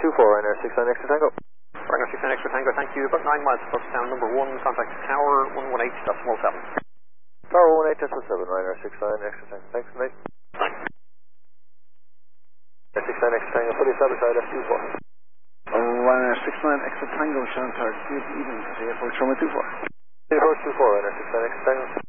Ryanair 69 extra Tango. Ryanair 69 extra Tango, thank you. About 9 miles plus town number 1, contact Tower 118.7. Tower 118.7, Ryanair 69 extra Tango. Thanks, mate. Thanks. Ryanair 69 extra Tango, fully established ILS 24. Ryanair 69 extra Tango, Sean Tower, good evening, Airport Trauma 24. Airport 24, Ryanair 69 extra Tango.